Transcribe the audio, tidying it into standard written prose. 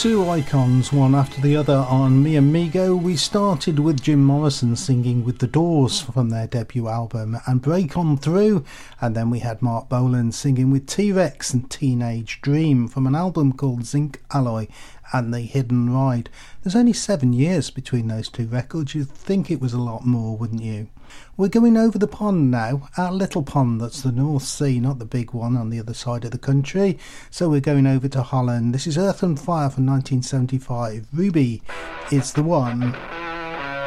Two icons, one after the other on Mi Amigo. We started with Jim Morrison singing with The Doors from their debut album and Break On Through, and then we had Mark Bolan singing with T-Rex and Teenage Dream from an album called Zinc Alloy and The Hidden Ride. There's only 7 years between those two records. You'd think it was a lot more, wouldn't you? We're going over the pond now, our little pond that's the North Sea, not the big one on the other side of the country. So we're going over to Holland. This is Earth and Fire from 1975. Ruby is the one.